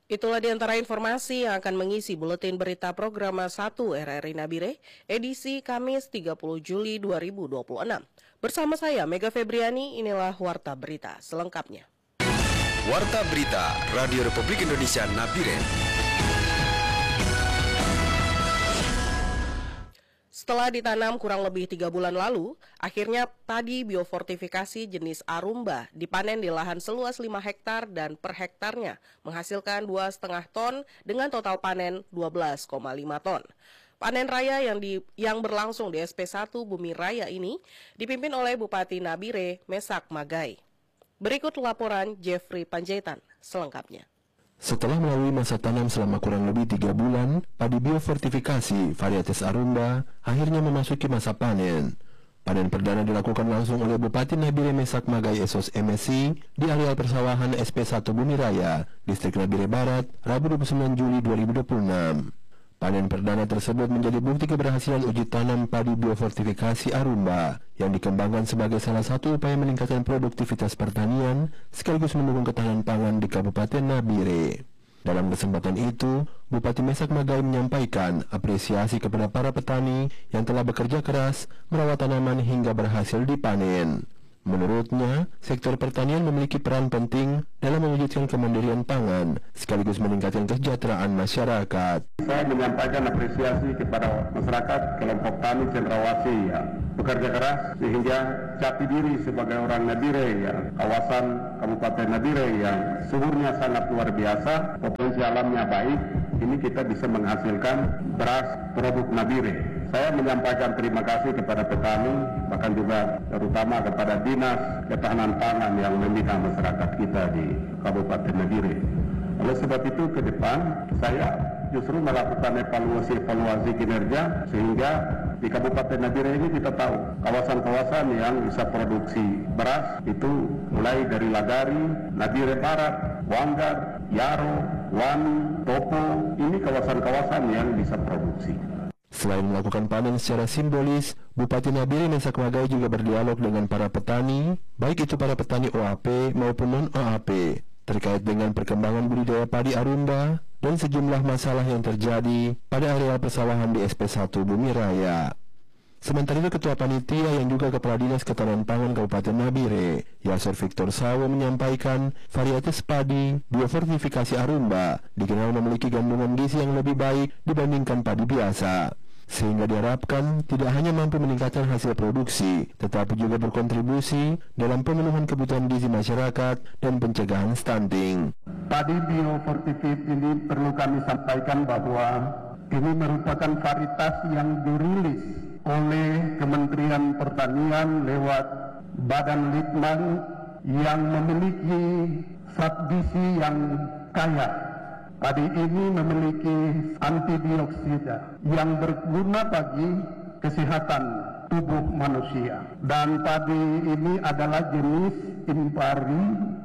Itulah di antara informasi yang akan mengisi buletin berita program 1 RRI Nabire, edisi Kamis 30 Juli 2026. Bersama saya, Mega Febriani, inilah Warta Berita selengkapnya. Warta Berita Radio Republik Indonesia Nabire. Setelah ditanam kurang lebih 3 bulan lalu, akhirnya padi biofortifikasi jenis Arumba dipanen di lahan seluas 5 hektar dan per hektarnya menghasilkan 2,5 ton dengan total panen 12,5 ton. Panen raya yang berlangsung di SP1 Bumi Raya ini dipimpin oleh Bupati Nabire Mesak Magai. Berikut laporan Jeffrey Panjaitan selengkapnya. Setelah melalui masa tanam selama kurang lebih 3 bulan, padi biofortifikasi varietas Arumba akhirnya memasuki masa panen. Panen perdana dilakukan langsung oleh Bupati Nabire Mesak Magai Esos MSI di areal persawahan SP1 Bumi Raya, Distrik Nabire Barat, Rabu 29 Juli 2026. Panen perdana tersebut menjadi bukti keberhasilan uji tanam padi biofortifikasi Arumba yang dikembangkan sebagai salah satu upaya meningkatkan produktivitas pertanian sekaligus mendukung ketahanan pangan di Kabupaten Nabire. Dalam kesempatan itu, Bupati Mesak Magai menyampaikan apresiasi kepada para petani yang telah bekerja keras merawat tanaman hingga berhasil dipanen. Menurutnya, sektor pertanian memiliki peran penting dalam mewujudkan kemandirian pangan sekaligus meningkatkan kesejahteraan masyarakat. Saya menyampaikan apresiasi kepada masyarakat kelompok tani Cendrawasih yang bekerja keras sehingga jati diri sebagai orang Nabire yang kawasan Kabupaten Nabire yang suhunya sangat luar biasa, potensi alamnya baik, ini kita bisa menghasilkan beras produk Nabire. Saya menyampaikan terima kasih kepada petani, bahkan juga terutama kepada Dinas Ketahanan Pangan yang membina masyarakat kita di Kabupaten Nabire. Oleh sebab itu ke depan saya justru melakukan evaluasi kinerja sehingga di Kabupaten Nabire ini kita tahu kawasan-kawasan yang bisa produksi beras itu mulai dari Lagari, Nabire Barat, Wanggar, Yaro, Wani, Topo, ini kawasan-kawasan yang bisa produksi. Selain melakukan panen secara simbolis, Bupati Nabire Mesak Magai juga berdialog dengan para petani, baik itu para petani OAP maupun non-OAP, terkait dengan perkembangan budidaya padi Arumba dan sejumlah masalah yang terjadi pada areal persawahan di SP1 Bumi Raya. Sementara itu, Ketua Panitia yang juga Kepala Dinas Ketahanan Pangan Kabupaten Nabire, Yasor Victor Sawo menyampaikan varietas padi biofortifikasi Arumba dikenal memiliki kandungan gizi yang lebih baik dibandingkan padi biasa, sehingga diharapkan tidak hanya mampu meningkatkan hasil produksi, tetapi juga berkontribusi dalam pemenuhan kebutuhan gizi masyarakat dan pencegahan stunting. Padi biofortifikasi ini perlu kami sampaikan bahwa ini merupakan varietas yang dirilis oleh Kementerian Pertanian lewat Badan Litbang yang memiliki zat gizi yang kaya. Padi ini memiliki antidioksida yang berguna bagi kesehatan tubuh manusia. Dan padi ini adalah jenis Impari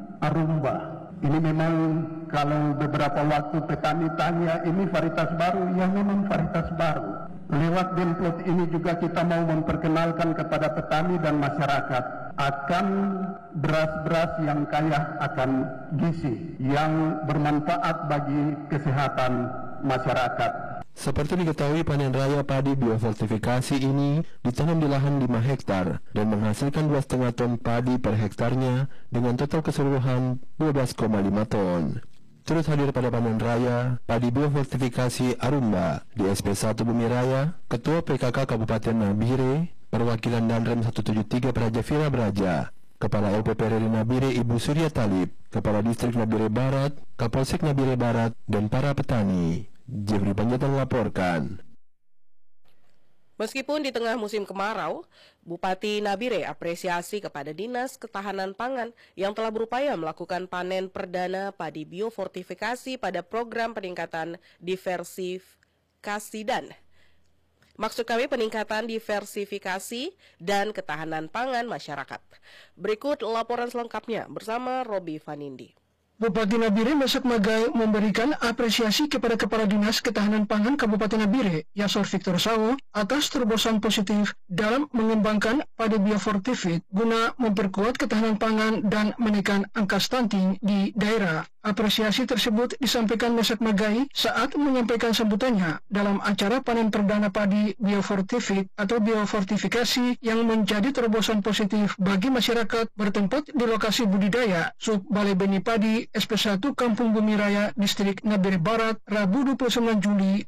Arumba. Ini memang kalau beberapa waktu petani tanya ini varietas baru, ya memang varietas baru. Lewat Demplot ini juga kita mau memperkenalkan kepada petani dan masyarakat akan beras-beras yang kaya akan gizi yang bermanfaat bagi kesehatan masyarakat. Seperti diketahui, panen raya padi biofortifikasi ini ditanam di lahan 5 hektar dan menghasilkan 2,5 ton padi per hektarnya dengan total keseluruhan 12,5 ton. Turut hadir pada panen raya padi biofortifikasi Arumba di SP1 Bumi Raya, Ketua PKK Kabupaten Nabire, Perwakilan Danrem 173 Praja Vira Braja, Kepala LPP RRI Nabire Ibu Surya Talib, Kepala Distrik Nabire Barat, Kapolsek Nabire Barat, dan para petani. Jeffrey Panjaitan melaporkan. Meskipun di tengah musim kemarau, Bupati Nabire apresiasi kepada Dinas Ketahanan Pangan yang telah berupaya melakukan panen perdana padi biofortifikasi pada program peningkatan diversifikasi Maksud kami peningkatan diversifikasi dan ketahanan pangan masyarakat. Berikut laporan selengkapnya bersama Robi Vanindi. Bupati Nabire Mesak Magai memberikan apresiasi kepada Kepala Dinas Ketahanan Pangan Kabupaten Nabire, Yasor Victor Sawo, atas terobosan positif dalam mengembangkan padi biofortifikasi guna memperkuat ketahanan pangan dan menekan angka stunting di daerah. Apresiasi tersebut disampaikan Mesak Magai saat menyampaikan sambutannya dalam acara panen perdana padi biofortifik atau biofortifikasi yang menjadi terobosan positif bagi masyarakat bertempat di lokasi budidaya Sub Balai Benih Padi SP1 Kampung Bumi Raya Distrik Nabire Barat Rabu 29 Juli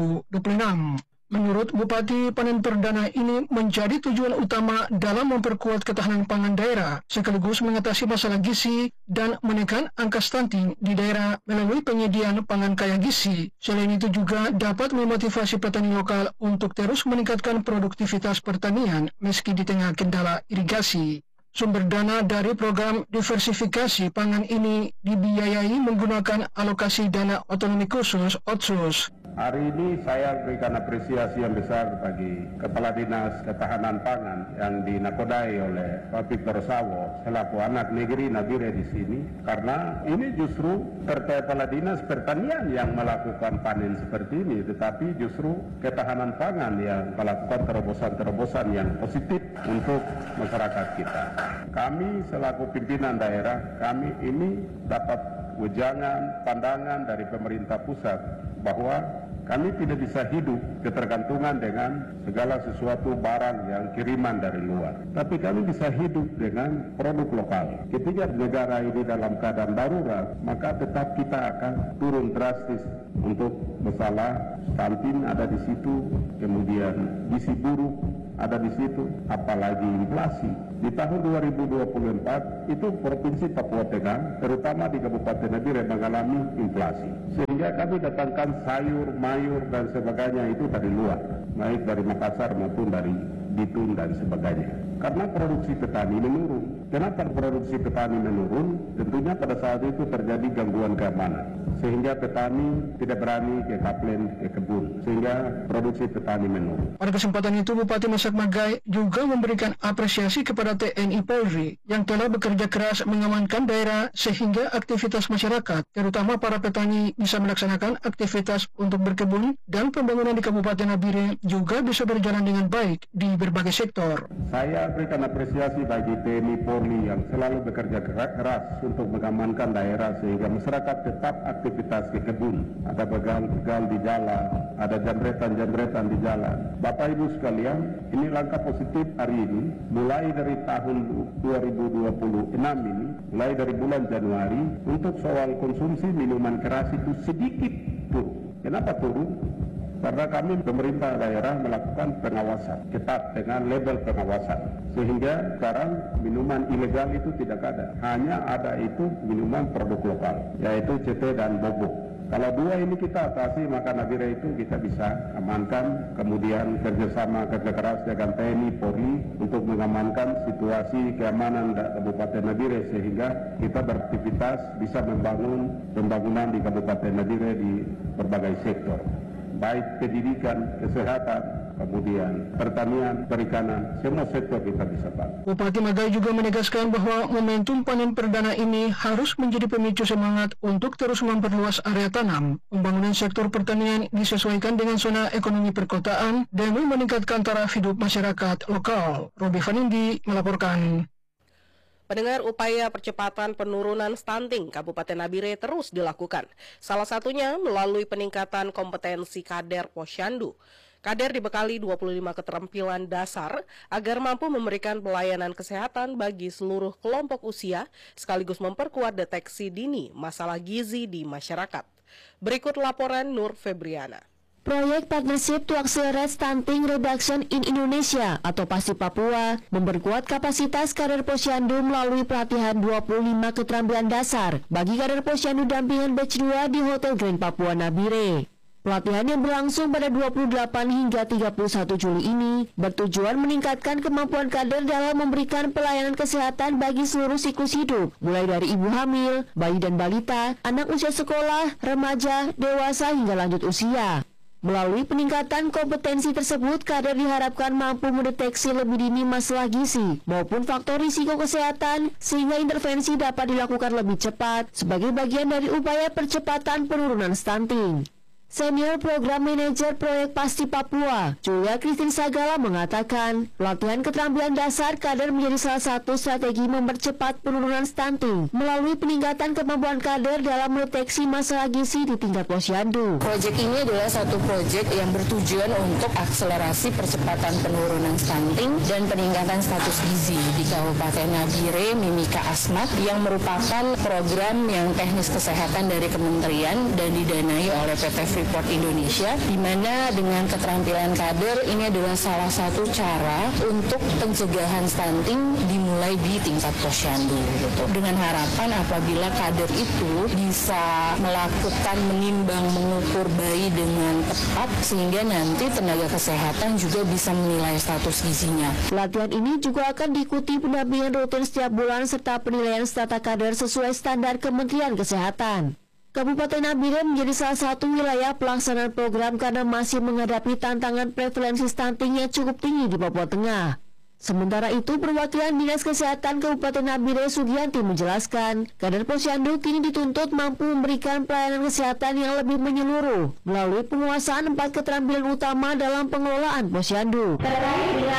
2026. Menurut Bupati, panen perdana ini menjadi tujuan utama dalam memperkuat ketahanan pangan daerah, sekaligus mengatasi masalah gizi dan menekan angka stunting di daerah melalui penyediaan pangan kaya gizi. Selain itu juga dapat memotivasi petani lokal untuk terus meningkatkan produktivitas pertanian meski di tengah kendala irigasi. Sumber dana dari program diversifikasi pangan ini dibiayai menggunakan alokasi dana otonomi khusus (OTSUS). Hari ini saya berikan apresiasi yang besar bagi Kepala Dinas Ketahanan Pangan yang dinakodai oleh Pak Victor Sawo selaku anak negeri Nabire di sini, karena ini justru Kepala Dinas Pertanian yang melakukan panen seperti ini, tetapi justru Ketahanan Pangan yang melakukan terobosan-terobosan yang positif untuk masyarakat kita. Kami selaku pimpinan daerah, kami ini dapat wejangan, pandangan dari pemerintah pusat bahwa kami tidak bisa hidup ketergantungan dengan segala sesuatu barang yang kiriman dari luar. Tapi kami bisa hidup dengan produk lokal. Ketika negara ini dalam keadaan darurat, maka tetap kita akan turun drastis untuk masalah stunting ada di situ, kemudian gizi buruk ada di situ, apalagi inflasi. Di tahun 2024 itu Provinsi Papua Tengah, terutama di Kabupaten Nabire mengalami inflasi. Sehingga kami datangkan sayur, mayur dan sebagainya itu dari luar, baik dari Makassar maupun dari Bitung dan sebagainya. Karena produksi petani menurun. Kenapa produksi petani menurun? Tentunya pada saat itu terjadi gangguan keamanan, sehingga petani tidak berani ke kaplen, ke kebun, sehingga produksi petani menurun. Pada kesempatan itu, Bupati Mesak Magai juga memberikan apresiasi kepada TNI Polri yang telah bekerja keras mengamankan daerah sehingga aktivitas masyarakat, terutama para petani, bisa melaksanakan aktivitas untuk berkebun dan pembangunan di Kabupaten Nabire juga bisa berjalan dengan baik di berbagai sektor. Saya berikan apresiasi bagi TNI Polri yang selalu bekerja keras untuk mengamankan daerah sehingga masyarakat tetap aktivitas ke kebun. Ada begal-begal di jalan, ada jambretan-jambretan di jalan. Bapak Ibu sekalian, ini langkah positif hari ini, mulai dari tahun 2026 ini, mulai dari bulan Januari, untuk soal konsumsi minuman keras itu sedikit turun. Kenapa turun? Karena kami pemerintah daerah melakukan pengawasan ketat dengan label pengawasan, sehingga sekarang minuman ilegal itu tidak ada, hanya ada itu minuman produk lokal, yaitu CT dan Bobo. Kalau dua ini kita atasi, maka Nabire itu kita bisa amankan, kemudian kerjasama kerja keras dengan TNI Polri untuk mengamankan situasi keamanan Kabupaten Nabire sehingga kita beraktivitas bisa membangun pembangunan di Kabupaten Nabire di berbagai sektor, baik pendidikan, kesehatan, kemudian pertanian, perikanan, semua sektor kita bisa bantu. Bupati Magai juga menegaskan bahwa momentum panen perdana ini harus menjadi pemicu semangat untuk terus memperluas area tanam. Pembangunan sektor pertanian disesuaikan dengan zona ekonomi perkotaan demi meningkatkan taraf hidup masyarakat lokal. Robi Vanindi melaporkan. Pendengar, upaya percepatan penurunan stunting Kabupaten Nabire terus dilakukan. Salah satunya melalui peningkatan kompetensi kader Posyandu. Kader dibekali 25 keterampilan dasar agar mampu memberikan pelayanan kesehatan bagi seluruh kelompok usia, sekaligus memperkuat deteksi dini masalah gizi di masyarakat. Berikut laporan Nur Febriana. Proyek Partnership to Accelerate Stunting Reduction in Indonesia atau PASI Papua memperkuat kapasitas kader Posyandu melalui pelatihan 25 keterampilan dasar bagi kader Posyandu dampingan batch 2 di Hotel Grand Papua Nabire. Pelatihan yang berlangsung pada 28 hingga 31 Juli ini bertujuan meningkatkan kemampuan kader dalam memberikan pelayanan kesehatan bagi seluruh siklus hidup, mulai dari ibu hamil, bayi dan balita, anak usia sekolah, remaja, dewasa hingga lanjut usia. Melalui peningkatan kompetensi tersebut, kader diharapkan mampu mendeteksi lebih dini masalah gizi maupun faktor risiko kesehatan sehingga intervensi dapat dilakukan lebih cepat sebagai bagian dari upaya percepatan penurunan stunting. Senior Program Manager Proyek Pasti Papua, Julia Christine Sagala mengatakan, pelatihan keterampilan dasar kader menjadi salah satu strategi mempercepat penurunan stunting melalui peningkatan kemampuan kader dalam mendeteksi masalah gizi di tingkat posyandu. Proyek ini adalah satu proyek yang bertujuan untuk akselerasi percepatan penurunan stunting dan peningkatan status gizi di Kabupaten Nabire Mimika Asmat yang merupakan program yang teknis kesehatan dari kementerian dan didanai oleh PT Freeport Indonesia, di mana dengan keterampilan kader ini adalah salah satu cara untuk pencegahan stunting dimulai di tingkat posyandu. Dengan harapan apabila kader itu bisa melakukan menimbang mengukur bayi dengan tepat sehingga nanti tenaga kesehatan juga bisa menilai status gizinya. Pelatihan ini juga akan diikuti pendampingan rutin setiap bulan serta penilaian strata kader sesuai standar Kementerian Kesehatan. Kabupaten Nabire menjadi salah satu wilayah pelaksanaan program karena masih menghadapi tantangan prevalensi stunting yang cukup tinggi di Papua Tengah. Sementara itu, perwakilan Dinas Kesehatan Kabupaten Nabire Sugianti menjelaskan, kader posyandu kini dituntut mampu memberikan pelayanan kesehatan yang lebih menyeluruh melalui penguasaan 4 keterampilan utama dalam pengelolaan posyandu.